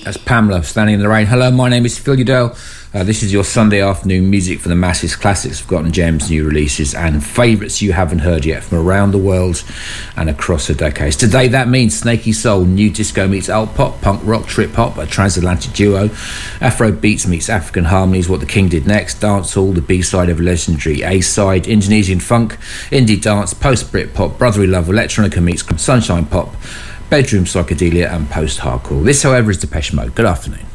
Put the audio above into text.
That's Pamela, Standing in the Rain. Hello, my name is Phil Udell. This is your Sunday afternoon music for the masses, classics, forgotten gems, new releases, and favourites you haven't heard yet from around the world and across the decades. Today, that means Snaky Soul, new disco meets alt pop, punk rock, trip hop, a transatlantic duo, Afro beats meets African harmonies, What the King Did Next, dancehall, the B-side of a legendary A-side, Indonesian funk, indie dance, post-Brit pop, brotherly love, electronica meets sunshine pop, bedroom psychedelia and post-hardcore. This, however, is Depeche Mode. Good afternoon.